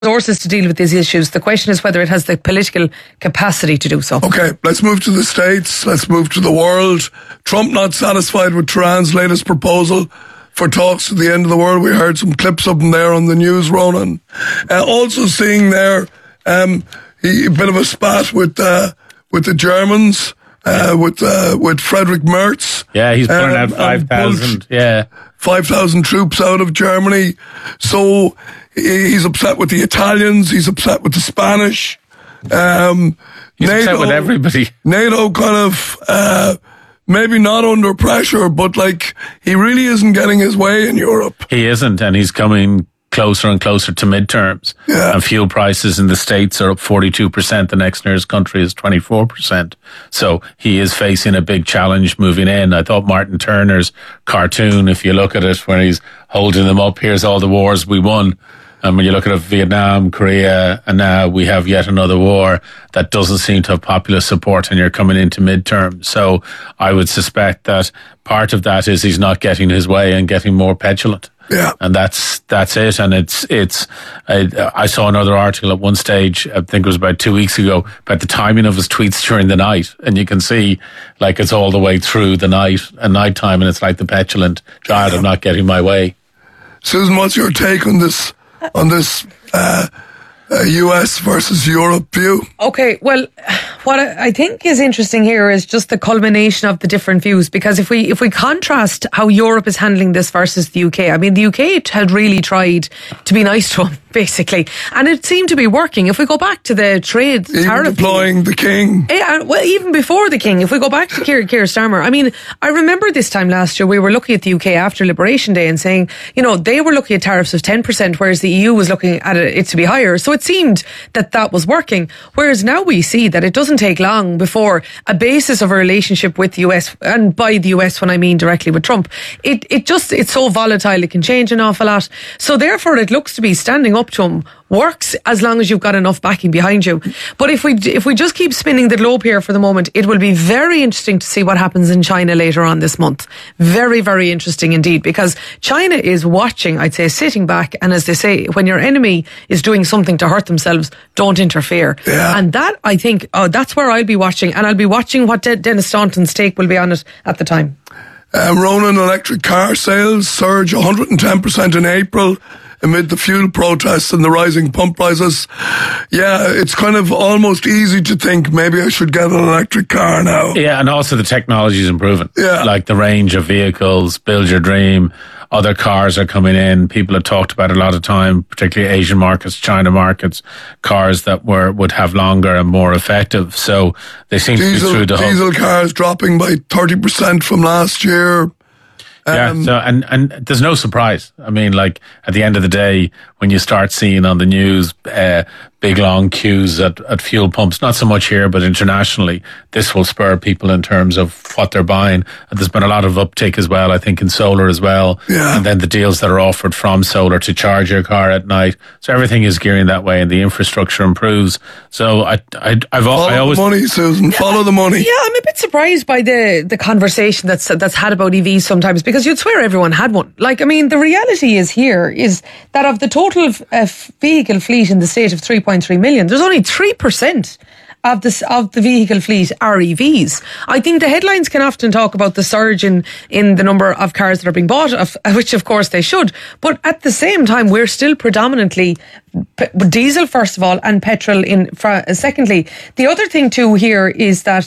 resources to deal with these issues. The question is whether it has the political capacity to do so. Okay, let's move to the States. Let's move to the world. Trump not satisfied with Tehran's latest proposal for talks to the end of the world. We heard some clips of him there on the news, Ronan. Also seeing there a bit of a spat with the Germans, with Friedrich Merz. Yeah, he's pulling out 5,000. Yeah, 5,000 troops out of Germany. So he's upset with the Italians. He's upset with the Spanish. He's upset with everybody. NATO kind of maybe not under pressure, but like he really isn't getting his way in Europe. He isn't, and he's coming closer and closer to midterms. Yeah. And fuel prices in the States are up 42%. The next nearest country is 24%. So he is facing a big challenge moving in. I thought Martin Turner's cartoon, if you look at it, when he's holding them up, here's all the wars we won. And when you look at it, Vietnam, Korea, and now we have yet another war that doesn't seem to have popular support, and you're coming into midterm. So I would suspect that part of that is he's not getting his way and getting more petulant. Yeah. And that's it. And I saw another article at one stage, I think it was about 2 weeks ago, about the timing of his tweets during the night. And you can see like it's all the way through the night and nighttime, and it's like the petulant child, I'm not getting my way. Susan, what's your take on this US versus Europe view? Okay, well, what I think is interesting here is just the culmination of the different views, because if we contrast how Europe is handling this versus the UK, I mean, the UK had really tried to be nice to him, basically, and it seemed to be working. If we go back to the trade tariff, deploying the king. Yeah, well, even before the king, if we go back to Keir Starmer, I mean, I remember this time last year we were looking at the UK after Liberation Day and saying, you know, they were looking at tariffs of 10%, whereas the EU was looking at it to be higher. So it seemed that was working. Whereas now we see that it doesn't take long before a basis of a relationship with the US, and by the US when I mean directly with Trump, it's so volatile, it can change an awful lot. So therefore it looks to be standing up to him works as long as you've got enough backing behind you. But if we just keep spinning the globe here for the moment, it will be very interesting to see what happens in China later on this month. Very, very interesting indeed, because China is watching, I'd say, sitting back, and as they say, when your enemy is doing something to hurt themselves, don't interfere. Yeah. And that, I think, that's where I'll be watching, and I'll be watching what Dennis Staunton's take will be on it at the time. Ronan, electric car sales surge 110% in April amid the fuel protests and the rising pump prices. Yeah, it's kind of almost easy to think maybe I should get an electric car now. Yeah, and also the technology is improving. Yeah. Like the range of vehicles, build your dream. Other cars are coming in. People have talked about a lot of time, particularly Asian markets, China markets, cars that would have longer and more effective. So they seem to be through the whole... Diesel cars dropping by 30% from last year. Yeah, so and there's no surprise. I mean, like at the end of the day, when you start seeing on the news big long queues at fuel pumps, not so much here, but internationally, this will spur people in terms of what they're buying. And there's been a lot of uptake as well, I think, in solar as well. Yeah. And then the deals that are offered from solar to charge your car at night. So everything is gearing that way, and the infrastructure improves. So I always follow the money, Susan. Follow the money. Yeah, I'm a bit surprised by the conversation that's had about EVs sometimes, because you'd swear everyone had one. Like, I mean, the reality is that of the total vehicle fleet in the state of 3.3 million, there's only 3% of the vehicle fleet are EVs. I think the headlines can often talk about the surge in the number of cars that are being bought, which of course they should. But at the same time, we're still predominantly diesel, first of all, and petrol secondly. The other thing too here is that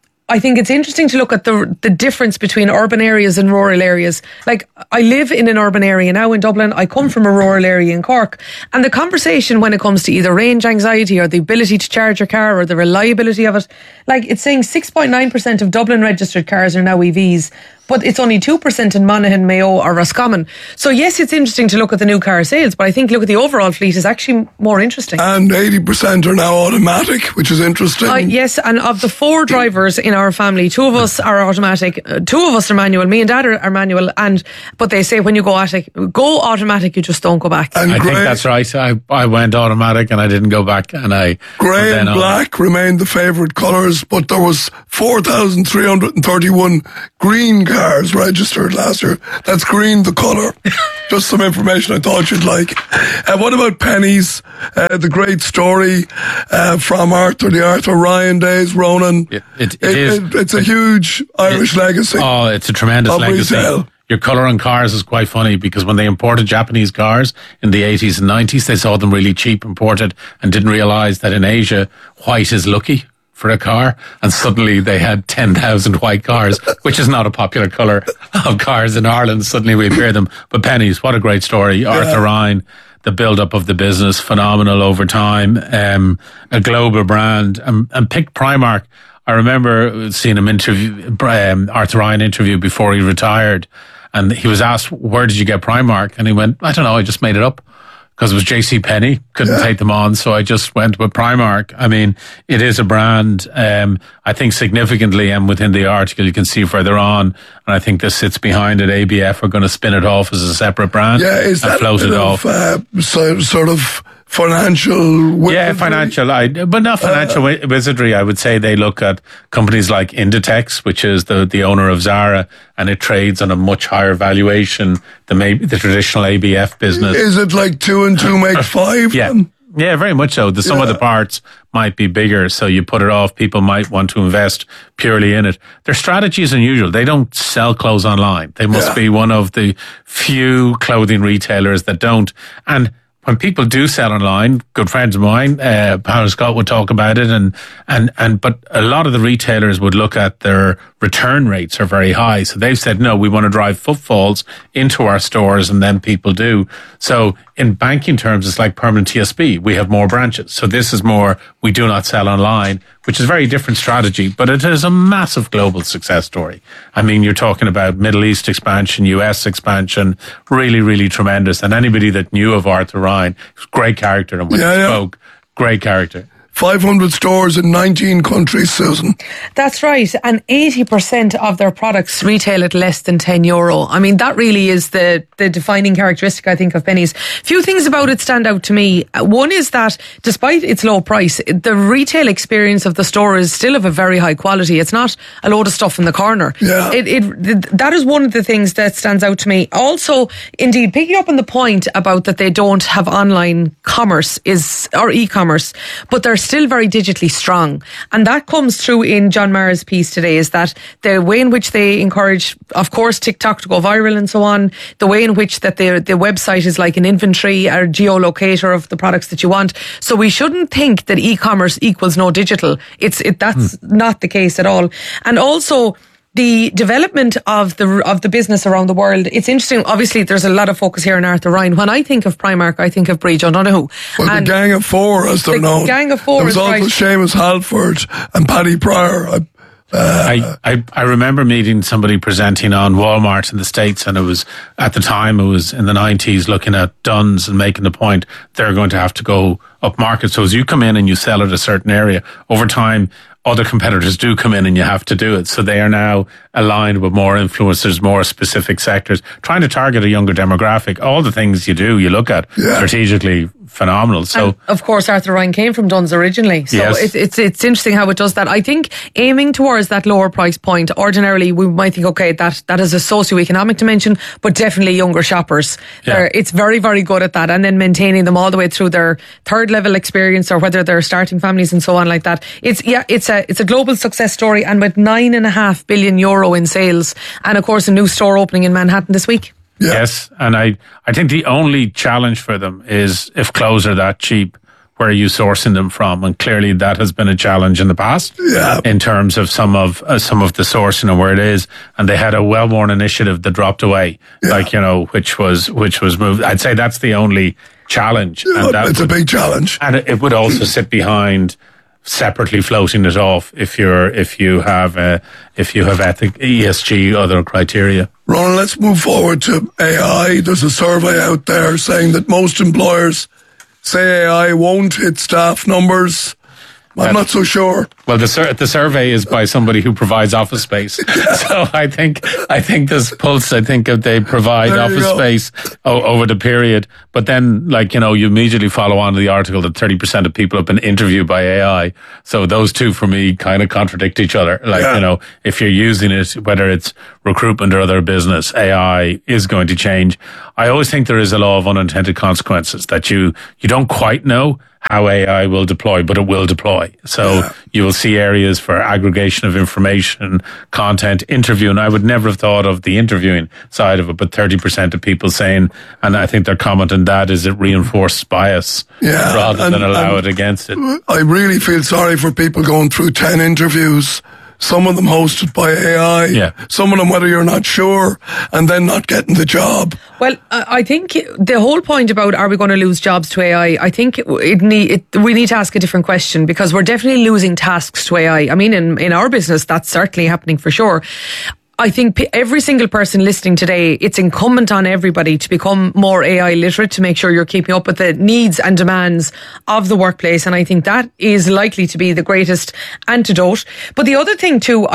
I think it's interesting to look at the difference between urban areas and rural areas. Like, I live in an urban area now in Dublin. I come from a rural area in Cork. And the conversation when it comes to either range anxiety or the ability to charge your car or the reliability of it, like, it's saying 6.9% of Dublin registered cars are now EVs, but it's only 2% in Monaghan, Mayo or Roscommon. So yes, it's interesting to look at the new car sales, but I think look at the overall fleet is actually more interesting. And 80% are now automatic, which is interesting. Yes, and of the 4 drivers in our family, 2 of us are automatic, 2 of us are manual. Me and Dad are manual, but they say when you go automatic, you just don't go back. And I think that's right. I went automatic and I didn't go back. And grey and black remained the favourite colours, but there was 4,331 green cars cars registered last year. That's green, the colour. Just some information I thought you'd like. What about pennies? The great story from the Arthur Ryan days, Ronan. It's a huge Irish legacy. Oh, it's a tremendous legacy. Retail. Your colour on cars is quite funny because when they imported Japanese cars in the 80s and 90s, they saw them really cheap imported and didn't realise that in Asia, white is lucky for a car, and suddenly they had 10,000 white cars, which is not a popular colour of cars in Ireland. Suddenly we appear them. But pennies, what a great story. Arthur Ryan, the build-up of the business, phenomenal over time, a global brand, and picked Primark. I remember seeing him Arthur Ryan interview before he retired, and he was asked, where did you get Primark? And he went, I don't know, I just made it up. Because it was J.C. Penney, couldn't take them on, so I just went with Primark. I mean, it is a brand, I think significantly, and within the article you can see further on, and I think this sits behind it. ABF are going to spin it off as a separate brand. Yeah, is that float it off. Sort of financial wizardry? Yeah, but not financial wizardry. I would say they look at companies like Inditex, which is the owner of Zara, and it trades on a much higher valuation than maybe the traditional ABF business. Is it like 2 and 2 make 5? Yeah. Yeah, very much so. The sum of the parts might be bigger, so you put it off. People might want to invest purely in it. Their strategy is unusual. They don't sell clothes online. They must be one of the few clothing retailers that don't. And when people do sell online, good friends of mine, Paul Scott would talk about it, but a lot of the retailers would look at their return rates are very high. So they've said, no, we want to drive footfalls into our stores, and then people do. So in banking terms, it's like permanent TSB. We have more branches. So this is more, we do not sell online, which is a very different strategy, but it is a massive global success story. I mean, you're talking about Middle East expansion, US expansion, really, really tremendous. And anybody that knew of Arthur Ryan, great character. And when he spoke, great character. 500 stores in 19 countries, Susan. That's right. And 80% of their products retail at less than €10. I mean, that really is the defining characteristic, I think, of Penneys. Few things about it stand out to me. One is that despite its low price, the retail experience of the store is still of a very high quality. It's not a load of stuff in the corner. Yeah. That is one of the things that stands out to me. Also, indeed, picking up on the point about that they don't have online commerce or e-commerce, but they're still very digitally strong. And that comes through in John Maher's piece today, is that the way in which they encourage, of course, TikTok to go viral and so on, the way in which that the website is like an inventory or geolocator of the products that you want. So we shouldn't think that e-commerce equals no digital. That's not the case at all. And also, the development of the business around the world, it's interesting. Obviously, there's a lot of focus here on Arthur Ryan. When I think of Primark, I think of Bríd O'Donoghue. Well, the Gang of Four, as they're known. The Gang of Four. There was also Seamus Halford and Paddy Pryor. I remember meeting somebody presenting on Walmart in the States, and it was at the time, it was in the 90s, looking at Dunnes and making the point they're going to have to go up market. So as you come in and you sell at a certain area, over time, other competitors do come in and you have to do it. So they are now aligned with more influencers, more specific sectors, trying to target a younger demographic. All the things you look at strategically phenomenal. So, and of course, Arthur Ryan came from Dunnes originally. So it's interesting how it does that. I think aiming towards that lower price point, ordinarily we might think, okay, that is a socioeconomic dimension, but definitely younger shoppers. Yeah. It's very, very good at that. And then maintaining them all the way through their third level experience, or whether they're starting families and so on like that. It's a global success story, and with €9.5 billion in sales, and of course a new store opening in Manhattan this week. Yeah. Yes, and I think the only challenge for them is, if clothes are that cheap, where are you sourcing them from? And clearly that has been a challenge in the past in terms of some of the sourcing and where it is. And they had a well-worn initiative that dropped away, which was moved. I'd say that's the only challenge. Yeah, and it's a big challenge. And it would also sit behind separately floating it off if you have ESG other criteria. Ronan, let's move forward to AI. There's a survey out there saying that most employers say AI won't hit staff numbers. I'm not so sure. Well, the survey is by somebody who provides office space. So I think this Pulse, I think if they provide office space over the period, but then you immediately follow on to the article that 30% of people have been interviewed by AI. So those two for me kind of contradict each other. If you're using it, whether it's recruitment or other business, AI is going to change. I always think there is a law of unintended consequences that you don't quite know how AI will deploy, but it will deploy. So you will see areas for aggregation of information, content, interview. And I would never have thought of the interviewing side of it, but 30% of people saying, and I think their comment on that is it reinforces bias rather than allow it against it. I really feel sorry for people going through 10 interviews. Some of them hosted by AI, some of them whether you're not sure, and then not getting the job. Well, I think the whole point about are we going to lose jobs to AI, I think we need to ask a different question, because we're definitely losing tasks to AI. I mean, in our business, that's certainly happening for sure. I think every single person listening today, it's incumbent on everybody to become more AI literate, to make sure you're keeping up with the needs and demands of the workplace. And I think that is likely to be the greatest antidote. But the other thing too,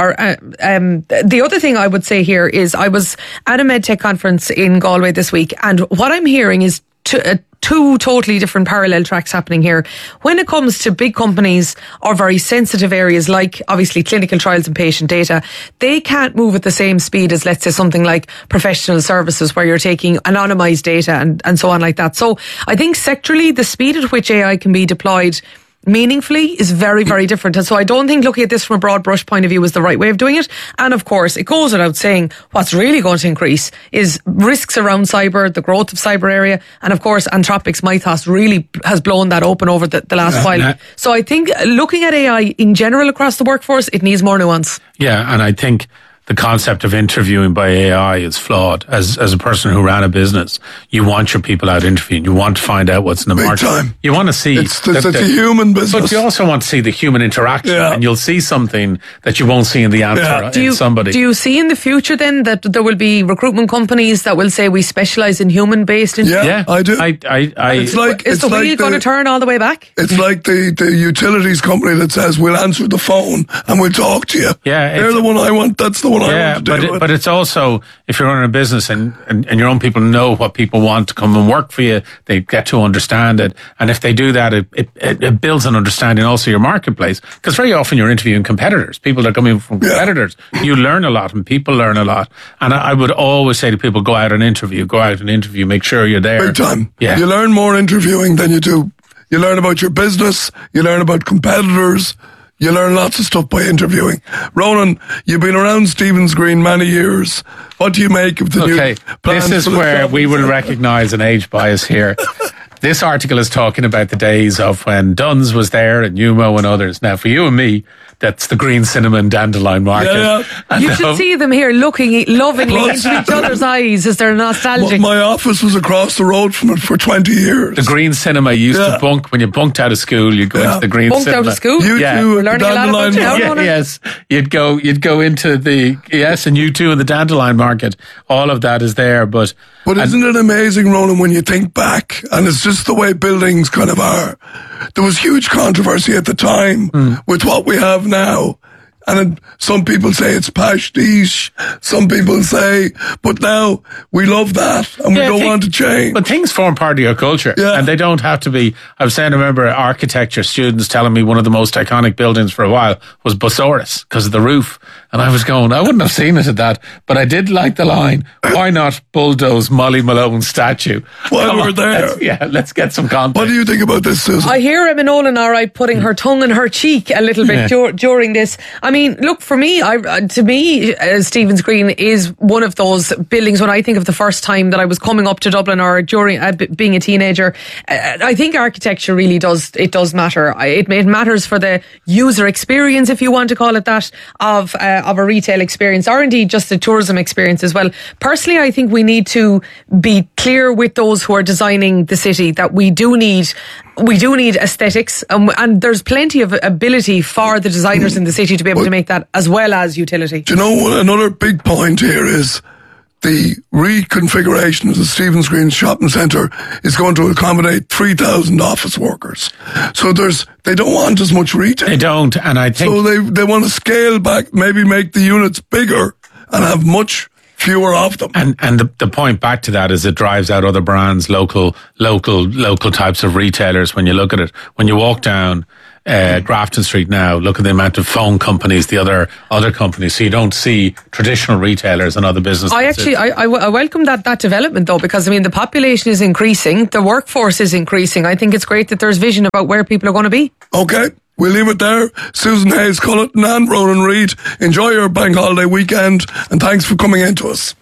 the other thing I would say here is I was at a MedTech conference in Galway this week, and what I'm hearing is two totally different parallel tracks happening here. When it comes to big companies or very sensitive areas like obviously clinical trials and patient data, they can't move at the same speed as, let's say, something like professional services where you're taking anonymized data and so on like that. So I think sectorally, the speed at which AI can be deployed meaningfully is very, very different. And so I don't think looking at this from a broad brush point of view is the right way of doing it. And of course, it goes without saying, what's really going to increase is risks around cyber, the growth of cyber area. And of course, Anthropic's Mythos really has blown that open over the last while. So I think looking at AI in general across the workforce, it needs more nuance. Yeah, and I think the concept of interviewing by AI is flawed. As a person who ran a business, you want your people out interviewing. You want to find out what's in the market. Time. You want to see... It's a human business. But you also want to see the human interaction. Yeah. And you'll see something that you won't see in the answer in somebody. Do you see in the future then that there will be recruitment companies that will say we specialise in human-based interviews? Yeah, I do. Is the wheel going to turn all the way back? It's like the utilities company that says we'll answer the phone and we'll talk to you. Yeah, they're the one I want. That's the one I want to do. But it's also, if you're running a business and your own people know what people want to come and work for you, they get to understand it. And if they do that, it builds an understanding also your marketplace. Because very often you're interviewing competitors, people that are coming from competitors. You learn a lot and people learn a lot. And I would always say to people, go out and interview, make sure you're there. Big time. Yeah. You learn more interviewing than you do. You learn about your business, you learn about competitors. You learn lots of stuff by interviewing. Ronan, you've been around Stephen's Green many years. What do you make of the new plans? This is where we will recognise an age bias here. This article is talking about the days of when Dunn's was there and Umo and others. Now, for you and me, that's the Green Cinema and Dandelion Market. Yeah. You should see them here looking lovingly into each other's eyes as they're nostalgic. My office was across the road from it for 20 years. The Green Cinema used to bunk, when you bunked out of school, you'd go into the Green Cinema. Bunked out of school? You two We're learning a lot about you now, yes. You'd go into and you two in the Dandelion Market. All of that is there, but isn't it amazing, Ronan, when you think back, and it's just the way buildings kind of are. There was huge controversy at the time with what we have now. And some people say it's pastiche. Some people say, but now we love that and we don't want to change. But things form part of your culture and they don't have to be. I remember architecture students telling me one of the most iconic buildings for a while was Bosaurus because of the roof. And I was going, I wouldn't have seen it at that, but I did like the line, why not bulldoze Molly Malone's statue? While we're there. Let's get some context. What do you think about this, Susan? I hear Emma Nolan, all right, putting her tongue in her cheek a little bit during this. I mean, look, for me, to me, Stephen's Green is one of those buildings when I think of the first time that I was coming up to Dublin or during being a teenager. I think architecture really does matter. It matters for the user experience, if you want to call it that, of a retail experience, or indeed just a tourism experience as well. Personally, I think we need to be clear with those who are designing the city that we do need aesthetics, and there's plenty of ability for the designers in the city to be able to make that as well as utility. Do you know, another big point here is the reconfiguration of the Stephen's Green shopping centre is going to accommodate 3,000 office workers. So they don't want as much retail. They don't, and I think... So they want to scale back, maybe make the units bigger and have much fewer of them. And the point back to that is it drives out other brands, local types of retailers. When you look at it, when you walk down Grafton Street now, look at the amount of phone companies, the other companies. So you don't see traditional retailers and other businesses. I welcome that development though, because I mean the population is increasing, the workforce is increasing. I think it's great that there's vision about where people are going to be. Okay. We'll leave it there. Susan Hayes Culleton and Ronan Reid, enjoy your bank holiday weekend and thanks for coming in to us.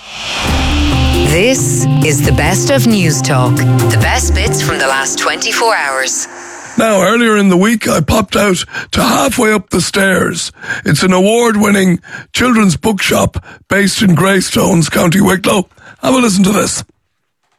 This is the best of News Talk. The best bits from the last 24 hours. Now, earlier in the week, I popped out to Halfway Up the Stairs. It's an award-winning children's bookshop based in Greystones, County Wicklow. Have a listen to this.